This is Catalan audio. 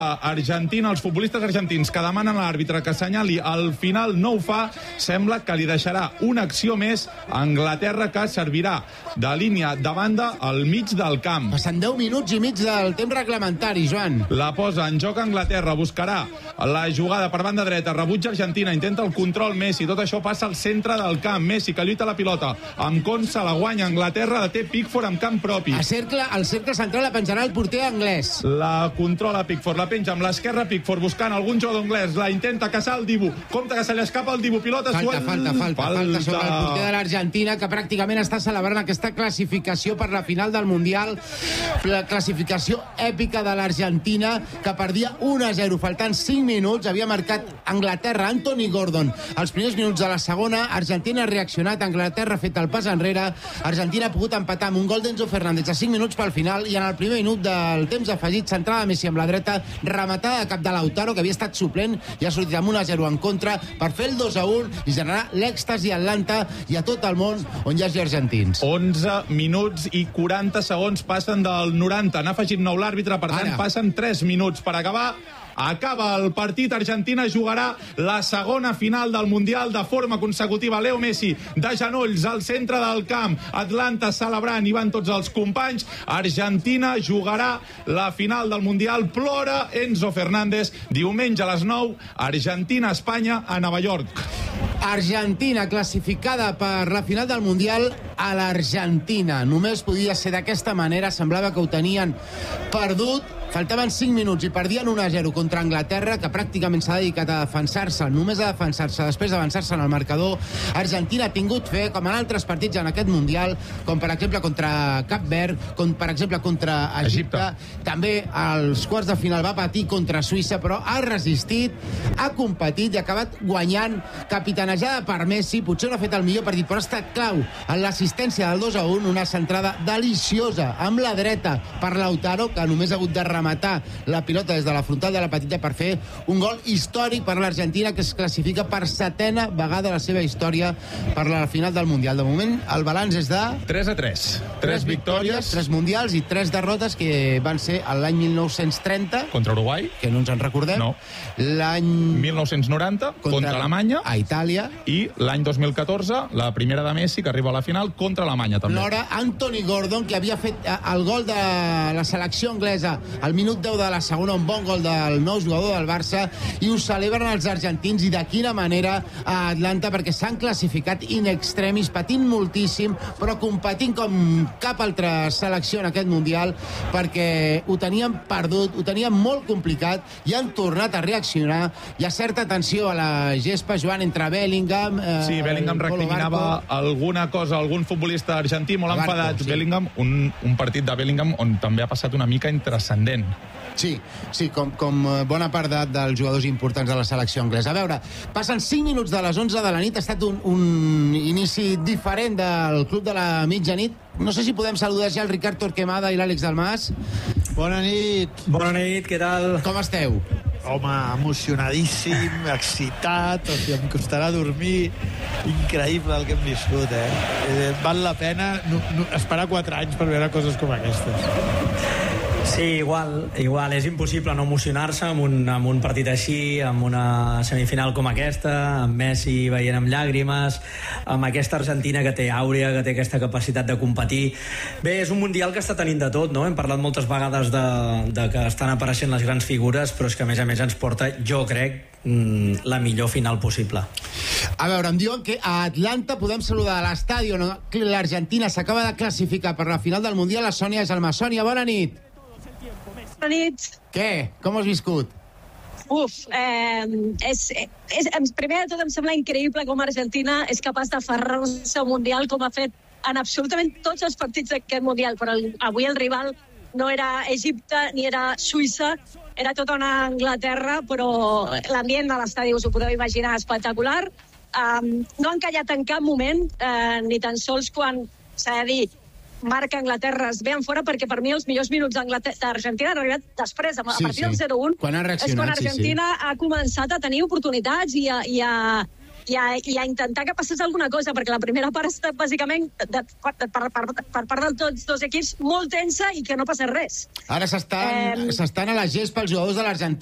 Argentina, els futbolistes argentins que demanen a l'àrbitre que assenyali al final no ho fa, sembla que li deixarà una acció més a Anglaterra que servirà de línia de banda al mig del camp. Passen 10 minuts i mig del temps reglamentari, Joan. La posa en joc Anglaterra, buscarà la jugada per banda dreta, rebutja Argentina, intenta el control Messi, tot això passa al centre del camp, Messi que lluita la pilota, amb Consa la guanya Anglaterra, la té Pickford amb camp propi. El cercle central la penjarà el porter anglès. La controla Pickford, la penja amb l'esquerra, Pickford buscant algun jugador anglès, la intenta caçar el Dibu, compte que se li escapa el Dibu, pilota falta sobre el porter de l'Argentina, que pràcticament està celebrant aquesta classificació per la final del Mundial, la classificació èpica de l'Argentina, que perdia 1-0, faltant 5 minuts, havia marcat Anglaterra, Anthony Gordon. Els primers minuts de la segona, Argentina ha reaccionat, Anglaterra ha fet el pas enrere, Argentina ha pogut empatar amb un gol d'Enzo Fernández a 5 minuts pel final, i en el primer minut del temps afegit, centrada Messi amb la dreta, rematada de cap de Lautaro, que havia estat suplent, i ha sortit amb 1-0 en contra per fer el 2-1 i generar l'èxtasi a Atlanta i a tot el món on hi hagi argentins. 11 minuts i 40 segons passen del 90. N'ha afegit nou l'àrbitre, per tant, passen 3 minuts per acabar. Acaba el partit, Argentina jugarà la segona final del Mundial de forma consecutiva. Leo Messi de genolls al centre del camp, Atlanta celebrant, hi van tots els companys. Argentina jugarà la final del Mundial, plora Enzo Fernández. Diumenge a les 9, Argentina-Espanya a Nova York. Argentina classificada per la final del Mundial a l'Argentina. Només podia ser d'aquesta manera, semblava que ho tenien perdut. Faltaven 5 minuts i perdien 1-0 contra Anglaterra, que pràcticament s'ha dedicat a defensar-se, només a defensar-se, després d'avançar-se en el marcador. Argentina ha tingut fe, com en altres partits en aquest Mundial, com per exemple contra Cap Verd, com per exemple contra Egipte. També als quarts de final va patir contra Suïssa, però ha resistit, ha competit i ha acabat guanyant, capitanejada per Messi. Potser no ha fet el millor partit, però ha estat clau en l'assistència del 2-1, una centrada deliciosa amb la dreta per Lautaro, que només ha hagut de rematar la pilota des de la frontal de la petita per fer un gol històric per l'Argentina, que es classifica per 7a vegada a la seva història per la final del Mundial. De moment, el balanç és de 3-3. 3 victòries, 3 mundials i 3 derrotes, que van ser l'any 1930 contra Uruguai, que no ens en recordem, no. L'any 1990 contra Alemanya a Itàlia, i l'any 2014 la primera de Messi, que arriba a la final contra Alemanya també. L'hora Anthony Gordon, que havia fet el gol de la selecció anglesa al minut 10 de la segona, un bon gol del nou jugador del Barça, i ho celebren els argentins, i de quina manera a Atlanta, perquè s'han classificat in extremis, patint moltíssim, però competint com cap altra selecció en aquest Mundial, perquè ho tenien perdut, ho tenien molt complicat, i han tornat a reaccionar. Hi ha certa tensió a la gespa, Joan, entre Bellingham... Sí, Bellingham recriminava alguna cosa, algun futbolista argentí molt enfadat. Sí. Bellingham, un partit de Bellingham on també ha passat una mica intrascendent. Sí, com bona part dels jugadors importants de la selecció anglesa. A veure, passen 5 minuts de les 11 de la nit, ha estat un inici diferent del Club de la Mitjanit. No sé si podem saludar ja el Ricard Torquemada i l'Àlex Dalmas. Bona nit. Bona nit, què tal? Com esteu? Home, emocionadíssim, excitat, o sigui, em costarà dormir. Increïble el que hem viscut, val la pena esperar 4 anys per veure coses com aquestes. Sí, igual. És impossible no emocionar-se amb un partit així, amb una semifinal com aquesta, amb Messi veient amb llàgrimes, amb aquesta Argentina que té àurea, que té aquesta capacitat de competir. Bé, és un Mundial que està tenint de tot, no? Hem parlat moltes vegades de que estan apareixent les grans figures, però és que a més ens porta, jo crec, la millor final possible. A veure, em diuen que a Atlanta podem saludar a l'estadi on l'Argentina s'acaba de classificar per la final del Mundial. La Sònia és Alma. Sònia, bona nit. Bona nit. Què? Com has viscut? Primer de tot em sembla increïble com Argentina és capaç d'aferrar-se al Mundial com ha fet en absolutament tots els partits d'aquest Mundial, però avui el rival no era Egipte ni era Suïssa, era tota una Anglaterra, però l'ambient de l'estadi, us ho podeu imaginar, espectacular. No han callat en cap moment, ni tan sols quan s'ha de dir marca Anglaterra es ve en fora, perquè per mi els millors minuts d'Argentina han arribat després, a partir del 0-1. Quan ha reaccionat, és quan Argentina ha començat a tenir oportunitats i a i a intentar que passés alguna cosa, perquè la primera part ha estat bàsicament per part de tots dos equips molt tensa i que no passa res. Ara s'estan a la gespa els jugadors de l'Argentina